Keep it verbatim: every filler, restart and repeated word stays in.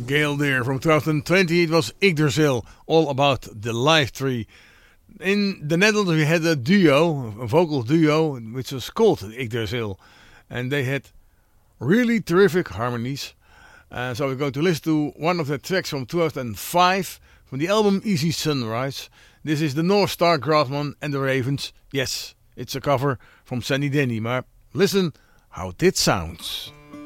Gail Deer. From twenty twenty it was Yggdrasil, all about the live tree. In the Netherlands we had a duo, a vocal duo, which was called Yggdrasil. And they had really terrific harmonies. Uh, so we're going to listen to one of the tracks from two thousand five from the album Easy Sunrise. This is the North Star Grassman and the Ravens. Yes, it's a cover from Sandy Denny, maar listen how this sounds.